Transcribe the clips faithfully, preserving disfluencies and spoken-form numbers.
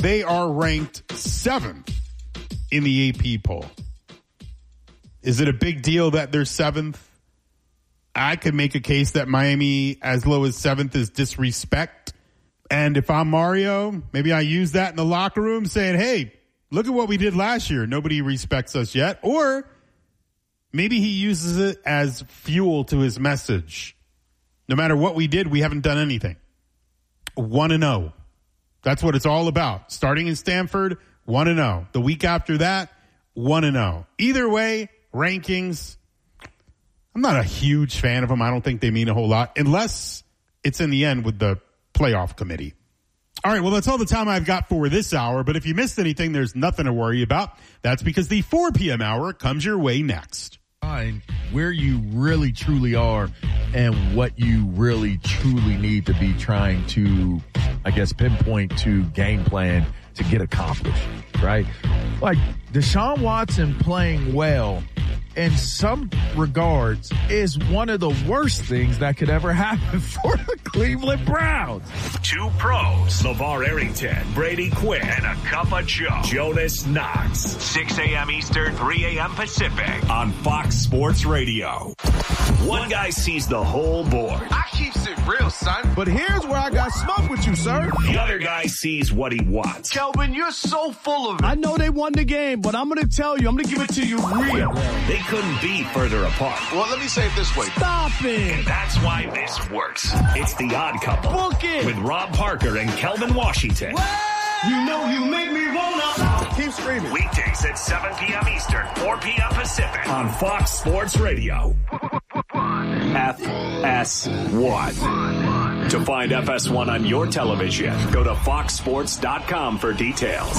they are ranked seventh in the A P poll. Is it a big deal that they're seventh? I could make a case that Miami as low as seventh is disrespect. And if I'm Mario, maybe I use that in the locker room saying, hey, look at what we did last year. Nobody respects us yet. Or maybe he uses it as fuel to his message. No matter what we did, we haven't done anything. one and oh. That's what it's all about. Starting in Stanford, one and oh. The week after that, one and oh. Either way, rankings, I'm not a huge fan of them. I don't think they mean a whole lot unless it's in the end with the playoff committee. All right, well, that's all the time I've got for this hour. But if you missed anything, there's nothing to worry about. That's because the four p.m. hour comes your way next. Find where you really truly are and what you really truly need to be trying to, I guess, pinpoint to game plan to get accomplished, right? Like Deshaun Watson playing well in some regards is one of the worst things that could ever happen for the Cleveland Browns. Two pros, LeVar Arrington, Brady Quinn, and a cup of Joe, Jonas Knox. six a.m. Eastern, three a.m. Pacific on Fox Sports Radio. One guy sees the whole board. I keeps it real, son. But here's where I got smoke with you, sir. The other guy sees what he wants. Kelvin, you're so full of it. I know they won the game, but I'm going to tell you, I'm going to give it to you real. They couldn't be further apart. Well, let me say it this way. Stop it. And that's why this works. It's The Odd Couple. Book it. With Rob Parker and Kelvin Washington. What? You know you make me wanna. Keep screaming. Weekdays at seven p.m. Eastern, four p.m. Pacific on Fox Sports Radio. F S one. To find F S one on your television, go to fox sports dot com for details.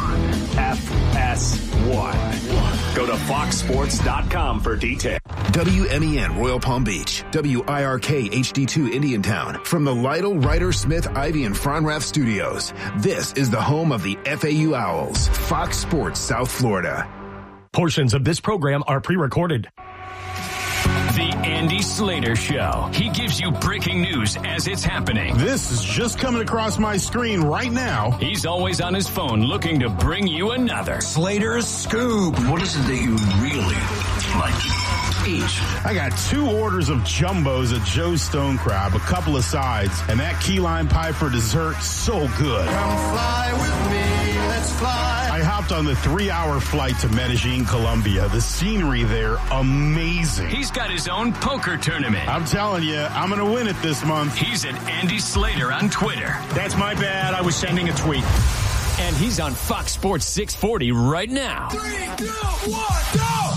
F S one. Go to fox sports dot com for details. W M E N Royal Palm Beach, W I R K H D two Indiantown, from the Lytle, Ryder, Smith, Ivy, and Fronrath studios. This is the home of the F A U Owls, Fox Sports South Florida. Portions of this program are pre-recorded. The Andy Slater Show. He gives you breaking news as it's happening. This is just coming across my screen right now. He's always on his phone looking to bring you another Slater's Scoop. What is it that you really like to eat? I got two orders of jumbos at Joe's Stone Crab, a couple of sides, and that key lime pie for dessert, so good. Come fly with me, let's fly. I hopped on the three-hour flight to Medellin, Colombia. The scenery there, amazing. He's got his own poker tournament. I'm telling you, I'm going to win it this month. He's at Andy Slater on Twitter. That's my bad. I was sending a tweet. And he's on Fox Sports six forty right now. Three, two, one, go!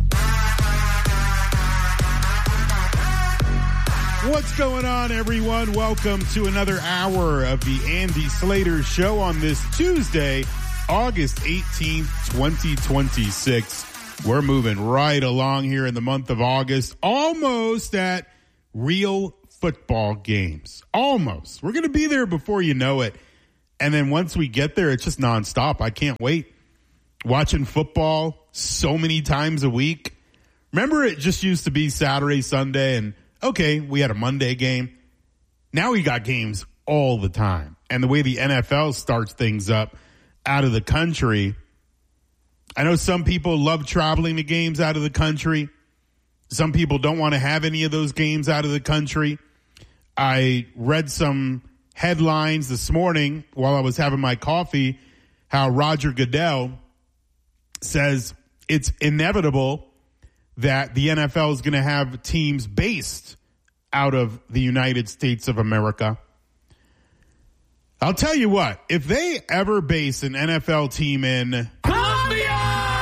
What's going on, everyone? Welcome to another hour of the Andy Slater Show on this Tuesday, August eighteenth, twenty twenty-six. We're moving right along here in the month of August, almost at real football games. Almost. We're going to be there before you know it. And then once we get there, it's just nonstop. I can't wait. Watching football so many times a week. Remember, it just used to be Saturday, Sunday, and okay, we had a Monday game. Now we got games all the time. And the way the N F L starts things up out of the country, I know some people love traveling to games out of the country. Some people don't want to have any of those games out of the country. I read some headlines this morning while I was having my coffee, how Roger Goodell says it's inevitable that the N F L is going to have teams based out of the United States of America. I'll tell you what, if they ever base an N F L team in Colombia,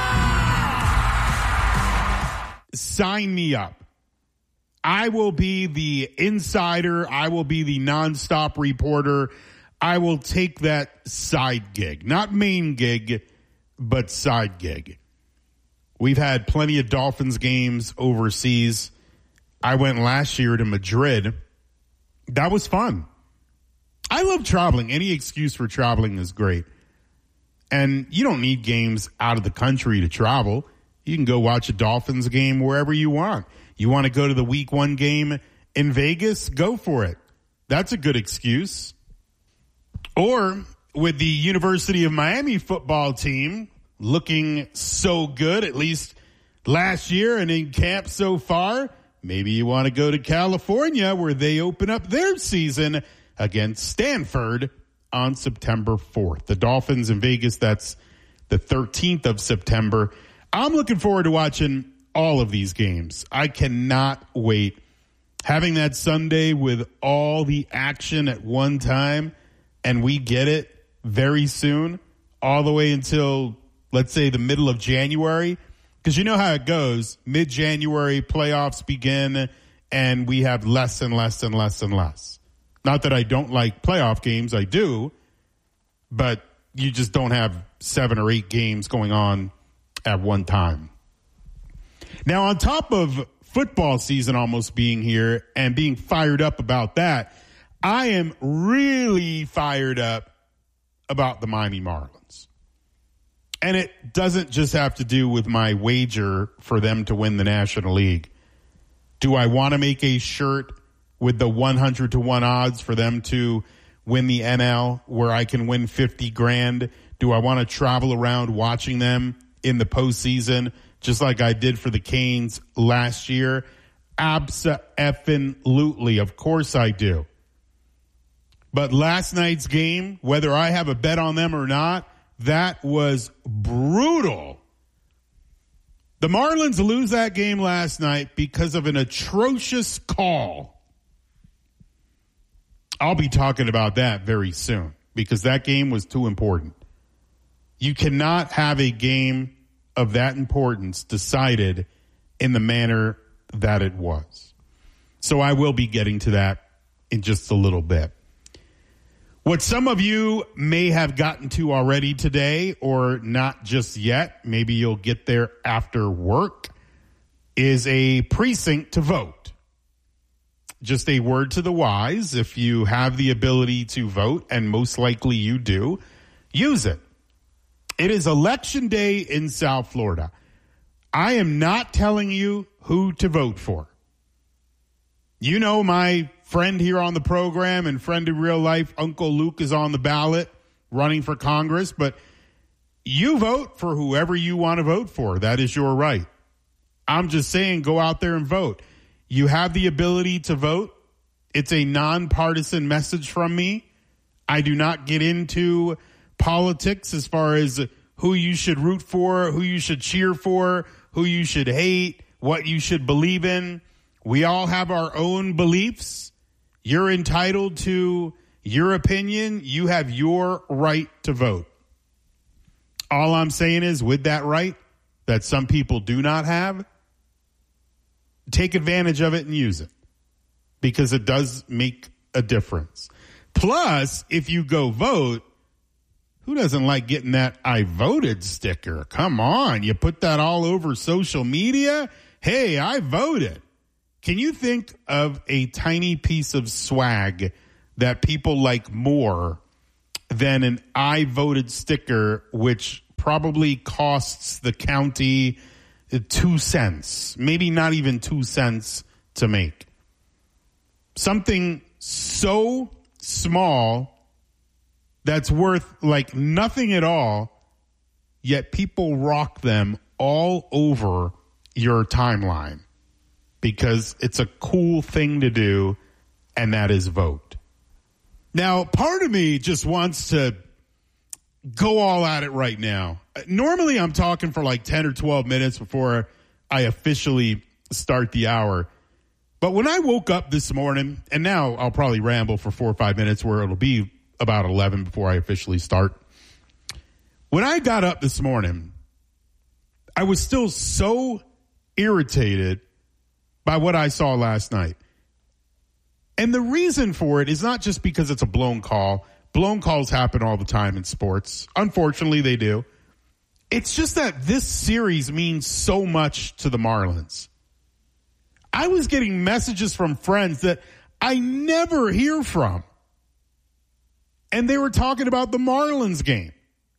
sign me up. I will be the insider. I will be the nonstop reporter. I will take that side gig, not main gig, but side gig. We've had plenty of Dolphins games overseas. I went last year to Madrid. That was fun. I love traveling. Any excuse for traveling is great. And you don't need games out of the country to travel. You can go watch a Dolphins game wherever you want. You want to go to the week one game in Vegas? Go for it. That's a good excuse. Or with the University of Miami football team looking so good, at least last year and in camp so far, maybe you want to go to California where they open up their season against Stanford on September fourth. The Dolphins in Vegas, that's the thirteenth of September. I'm looking forward to watching all of these games. I cannot wait. Having that Sunday with all the action at one time, and we get it very soon, all the way until, let's say, the middle of January. Because you know how it goes. Mid-January, playoffs begin, and we have less and less and less and less. Not that I don't like playoff games. I do. But you just don't have seven or eight games going on at one time. Now, on top of football season almost being here and being fired up about that, I am really fired up about the Miami Marlins. And it doesn't just have to do with my wager for them to win the National League. Do I want to make a shirt with the one hundred to one odds for them to win the N L where I can win fifty grand? Do I want to travel around watching them in the postseason just like I did for the Canes last year? Abso-effing-lutely. Of course I do. But last night's game, whether I have a bet on them or not, that was brutal. The Marlins lose that game last night because of an atrocious call. I'll be talking about that very soon because that game was too important. You cannot have a game of that importance decided in the manner that it was. So I will be getting to that in just a little bit. What some of you may have gotten to already today or not just yet, maybe you'll get there after work, is a precinct to vote. Just a word to the wise, if you have the ability to vote, and most likely you do, use it. It is election day in South Florida. I am not telling you who to vote for. You know my friend here on the program and friend in real life, Uncle Luke, is on the ballot running for Congress, but you vote for whoever you want to vote for. That is your right. I'm just saying, go out there and vote. You have the ability to vote. It's a nonpartisan message from me. I do not get into politics as far as who you should root for, who you should cheer for, who you should hate, what you should believe in. We all have our own beliefs. You're entitled to your opinion. You have your right to vote. All I'm saying is, with that right that some people do not have, take advantage of it and use it because it does make a difference. Plus, if you go vote, who doesn't like getting that I voted sticker? Come on. You put that all over social media. Hey, I voted. Can you think of a tiny piece of swag that people like more than an I voted sticker, which probably costs the county two cents, maybe not even two cents to make? Something so small that's worth like nothing at all, yet people rock them all over your timeline because it's a cool thing to do, and that is vote. Now, part of me just wants to go all at it right now. Normally, I'm talking for like ten or twelve minutes before I officially start the hour. But when I woke up this morning, and now I'll probably ramble for four or five minutes where it'll be about eleven before I officially start. When I got up this morning, I was still so irritated by what I saw last night. And the reason for it is not just because it's a blown call. Blown calls happen all the time in sports. Unfortunately, they do. It's just that this series means so much to the Marlins. I was getting messages from friends that I never hear from. And they were talking about the Marlins game.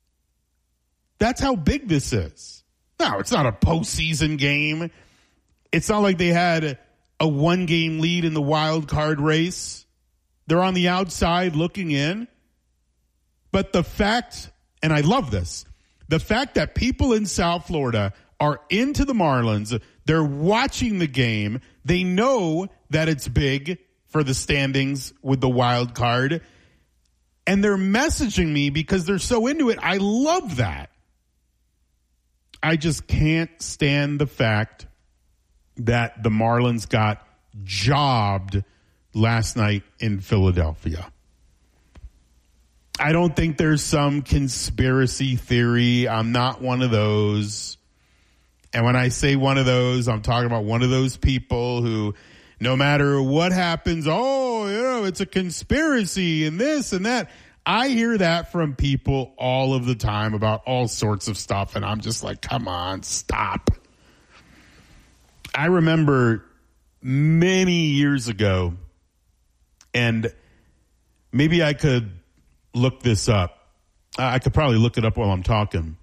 That's how big this is. No, it's not a postseason game. It's not like they had a one-game lead in the wild card race. They're on the outside looking in. But the fact, and I love this, the fact that people in South Florida are into the Marlins, they're watching the game, they know that it's big for the standings with the wild card, and they're messaging me because they're so into it. I love that. I just can't stand the fact that the Marlins got jobbed last night in Philadelphia. I don't think there's some conspiracy theory. I'm not one of those. And when I say one of those, I'm talking about one of those people who, no matter what happens, oh, you know, it's a conspiracy and this and that. I hear that from people all of the time about all sorts of stuff. And I'm just like, come on, stop. I remember many years ago, and maybe I could look this up. I could probably look it up while I'm talking.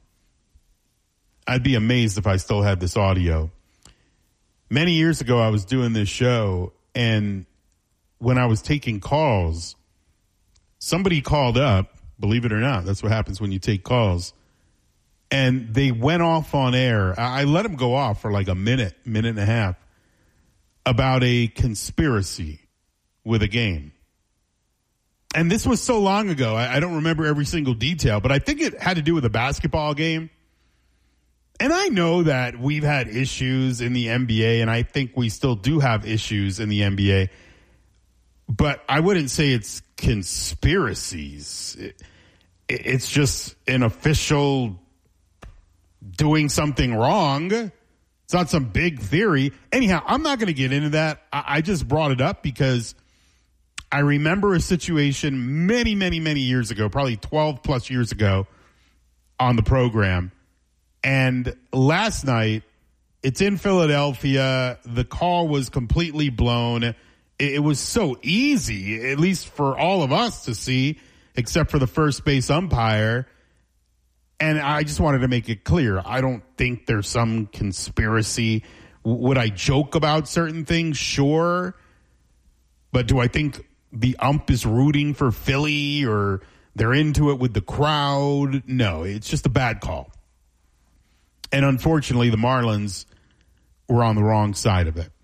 I'd be amazed if I still had this audio. Many years ago, I was doing this show, and when I was taking calls, somebody called up, believe it or not. That's what happens when you take calls. And they went off on air. I let them go off for like a minute, minute and a half about a conspiracy with a game. And this was so long ago, I, I don't remember every single detail, but I think it had to do with a basketball game. And I know that we've had issues in the N B A, and I think we still do have issues in the N B A. But I wouldn't say it's conspiracies. It, it's just an official doing something wrong. It's not some big theory. Anyhow, I'm not going to get into that. I, I just brought it up because I remember a situation many, many, many years ago, probably twelve plus years ago on the program. And last night, it's in Philadelphia. The call was completely blown. It, it was so easy, at least for all of us to see, except for the first base umpire. And I just wanted to make it clear. I don't think there's some conspiracy. W- would I joke about certain things? Sure. But do I think the ump is rooting for Philly or they're into it with the crowd? No, it's just a bad call. And unfortunately, the Marlins were on the wrong side of it.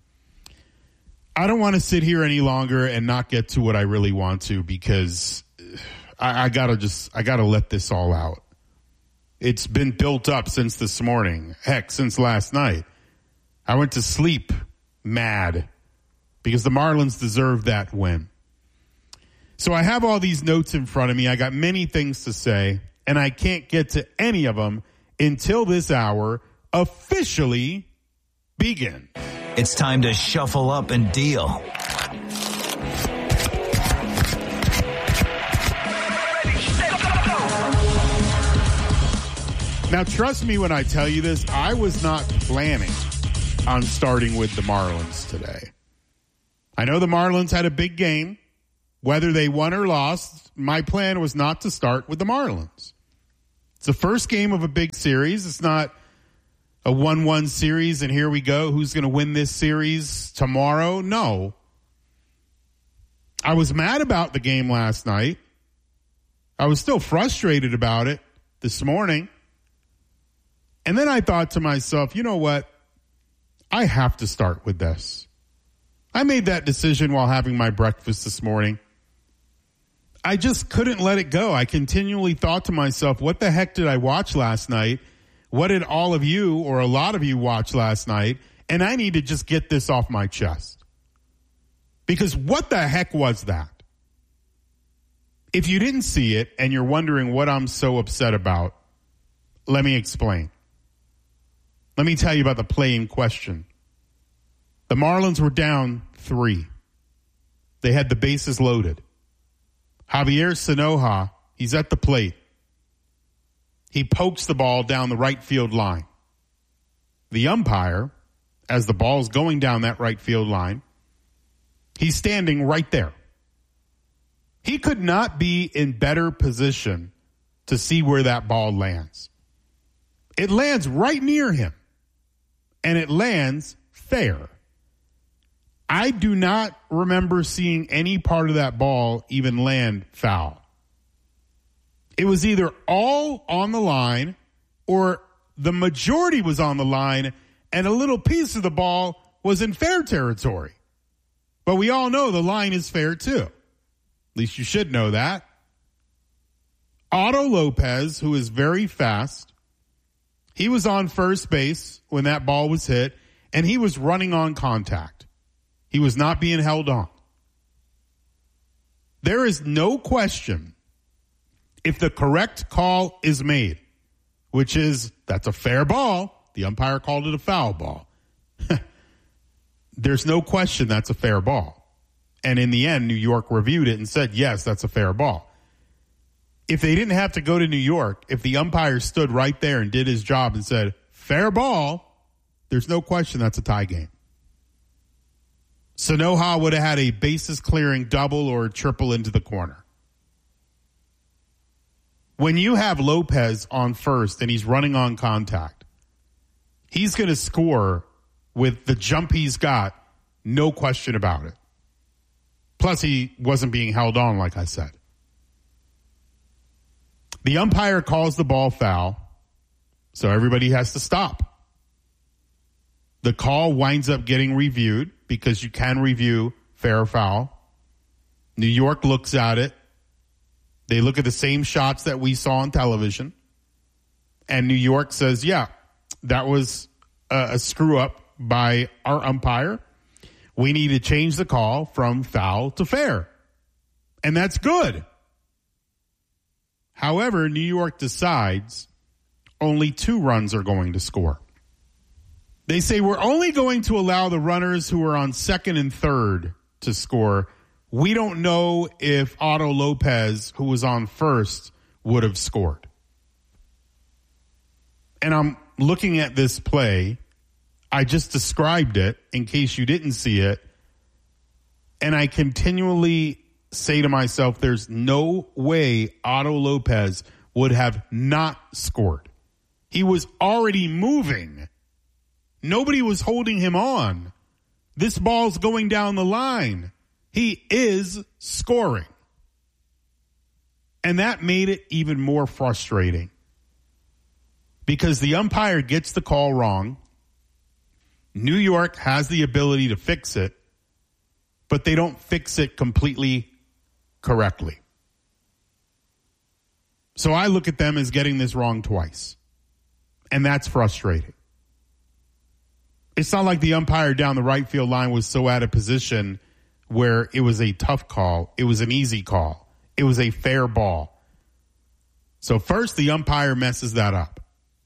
I don't want to sit here any longer and not get to what I really want to because I, I gotta just, I gotta let this all out. It's been built up since this morning. Heck, since last night. I went to sleep mad because the Marlins deserve that win. So I have all these notes in front of me. I got many things to say, and I can't get to any of them until this hour officially begins. It's time to shuffle up and deal. Now, trust me when I tell you this, I was not planning on starting with the Marlins today. I know the Marlins had a big game. Whether they won or lost, my plan was not to start with the Marlins. It's the first game of a big series. It's not a one one series, and here we go. Who's going to win this series tomorrow? No. I was mad about the game last night. I was still frustrated about it this morning. And then I thought to myself, you know what? I have to start with this. I made that decision while having my breakfast this morning. I just couldn't let it go. I continually thought to myself, what the heck did I watch last night? What did all of you or a lot of you watch last night? And I need to just get this off my chest. Because what the heck was that? If you didn't see it and you're wondering what I'm so upset about, let me explain. Let me tell you about the play in question. The Marlins were down three. They had the bases loaded. Javier Sanoja, he's at the plate. He pokes the ball down the right field line. The umpire, as the ball's going down that right field line, he's standing right there. He could not be in better position to see where that ball lands. It lands right near him, and it lands fair. I do not remember seeing any part of that ball even land foul. It was either all on the line or the majority was on the line and a little piece of the ball was in fair territory. But we all know the line is fair too. At least you should know that. Otto Lopez, who is very fast, he was on first base when that ball was hit, and he was running on contact. He was not being held on. There is no question if the correct call is made, which is that's a fair ball. The umpire called it a foul ball. There's no question that's a fair ball. And in the end, New York reviewed it and said, yes, that's a fair ball. If they didn't have to go to New York, if the umpire stood right there and did his job and said, fair ball, there's no question that's a tie game. Sanoha would have had a bases clearing double or triple into the corner. When you have Lopez on first and he's running on contact, he's going to score with the jump he's got, no question about it. Plus, he wasn't being held on, like I said. The umpire calls the ball foul, so everybody has to stop. The call winds up getting reviewed because you can review fair or foul. New York looks at it. They look at the same shots that we saw on television. And New York says, yeah, that was a, a screw up by our umpire. We need to change the call from foul to fair. And that's good. However, New York decides only two runs are going to score. They say we're only going to allow the runners who are on second and third to score. We don't know if Otto Lopez, who was on first, would have scored. And I'm looking at this play. I just described it in case you didn't see it. And I continually say to myself, there's no way Otto Lopez would have not scored. He was already moving. Nobody was holding him on. This ball's going down the line. He is scoring. And that made it even more frustrating because the umpire gets the call wrong. New York has the ability to fix it, but they don't fix it completely correctly. So I look at them as getting this wrong twice. And that's frustrating. It's not like the umpire down the right field line was so out of position where it was a tough call. It was an easy call. It was a fair ball. So first the umpire messes that up.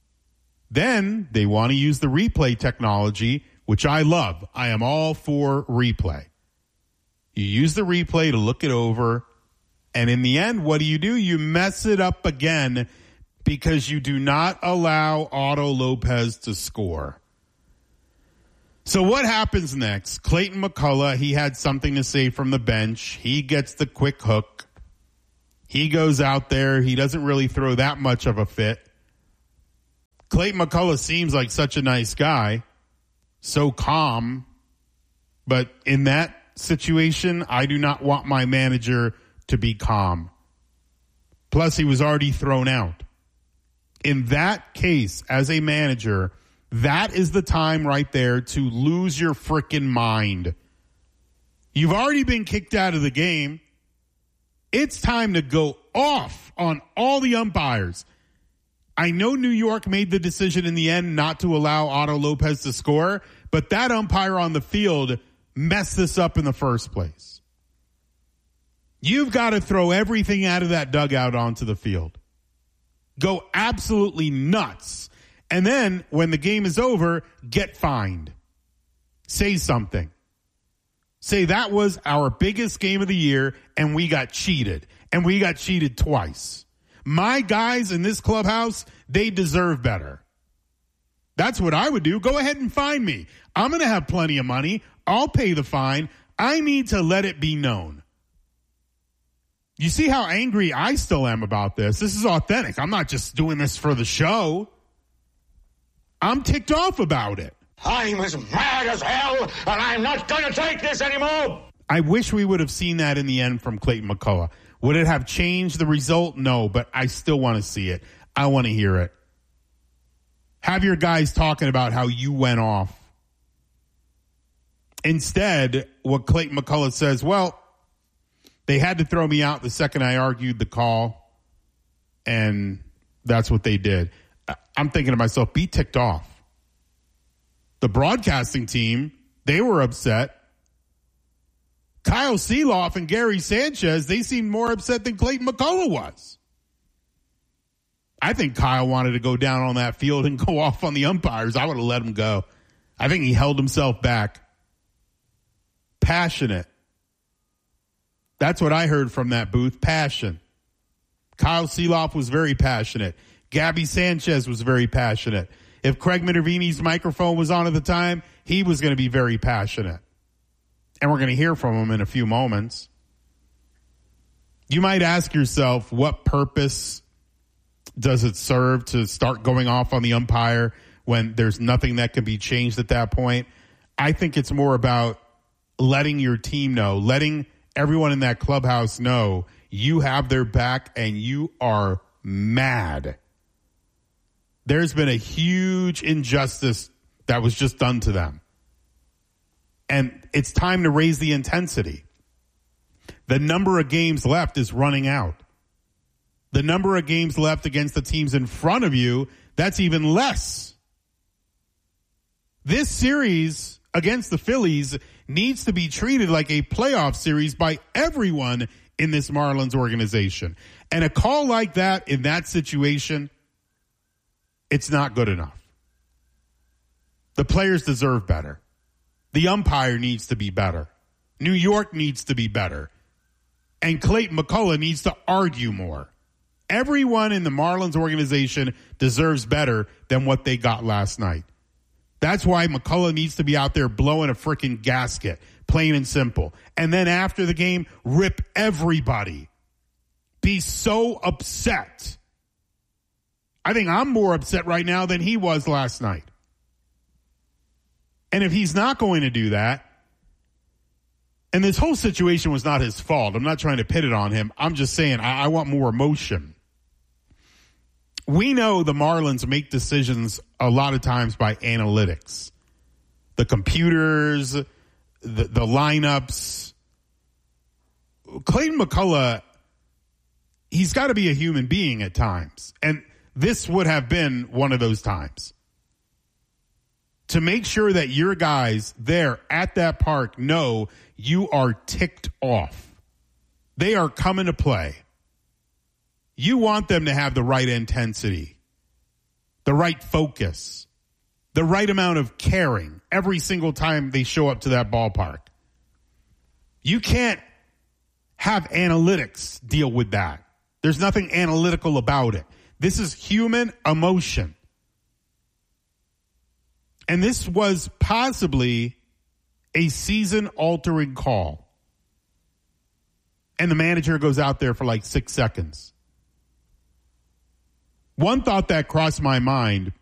Then they want to use the replay technology, which I love. I am all for replay. You use the replay to look it over. And in the end, what do you do? You mess it up again because you do not allow Otto Lopez to score. So what happens next? Clayton McCullough, he had something to say from the bench. He gets the quick hook. He goes out there. He doesn't really throw that much of a fit. Clayton McCullough seems like such a nice guy, so calm. But in that situation, I do not want my manager to be calm. Plus, he was already thrown out. In that case, as a manager, that is the time right there to lose your frickin' mind. You've already been kicked out of the game. It's time to go off on all the umpires. I know New York made the decision in the end not to allow Otto Lopez to score, but that umpire on the field messed this up in the first place. You've got to throw everything out of that dugout onto the field. Go absolutely nuts. And then when the game is over, get fined. Say something. Say that was our biggest game of the year and we got cheated. And we got cheated twice. My guys in this clubhouse, they deserve better. That's what I would do. Go ahead and fine me. I'm going to have plenty of money. I'll pay the fine. I need to let it be known. You see how angry I still am about this? This is authentic. I'm not just doing this for the show. I'm ticked off about it. I'm as mad as hell, and I'm not going to take this anymore. I wish we would have seen that in the end from Clayton McCullough. Would it have changed the result? No, but I still want to see it. I want to hear it. Have your guys talking about how you went off. Instead, what Clayton McCullough says, well, they had to throw me out the second I argued the call, and that's what they did. I'm thinking to myself, be ticked off. The broadcasting team, they were upset. Kyle Seeloff and Gary Sanchez, they seemed more upset than Clayton McCullough was. I think Kyle wanted to go down on that field and go off on the umpires. I would have let him go. I think he held himself back. Passionate. That's what I heard from that booth. Passion. Kyle Seeloff was very passionate. Gabby Sanchez was very passionate. If Craig Minervini's microphone was on at the time, he was going to be very passionate. And we're going to hear from him in a few moments. You might ask yourself, what purpose does it serve to start going off on the umpire when there's nothing that can be changed at that point? I think it's more about letting your team know, letting everyone in that clubhouse know you have their back and you are mad. There's been a huge injustice that was just done to them. And it's time to raise the intensity. The number of games left is running out. The number of games left against the teams in front of you, that's even less. This series against the Phillies needs to be treated like a playoff series by everyone in this Marlins organization. And a call like that in that situation, it's not good enough. The players deserve better. The umpire needs to be better. New York needs to be better. And Clayton McCullough needs to argue more. Everyone in the Marlins organization deserves better than what they got last night. That's why McCullough needs to be out there blowing a freaking gasket, plain and simple. And then after the game, rip everybody. Be so upset. I think I'm more upset right now than he was last night. And if he's not going to do that, and this whole situation was not his fault. I'm not trying to pit it on him. I'm just saying I, I want more emotion. We know the Marlins make decisions a lot of times by analytics. The computers, the, the lineups. Clayton McCullough, he's got to be a human being at times. And this would have been one of those times. To make sure that your guys there at that park know you are ticked off. They are coming to play. You want them to have the right intensity, the right focus, the right amount of caring every single time they show up to that ballpark. You can't have analytics deal with that. There's nothing analytical about it. This is human emotion. And this was possibly a season-altering call. And the manager goes out there for like six seconds. One thought that crossed my mind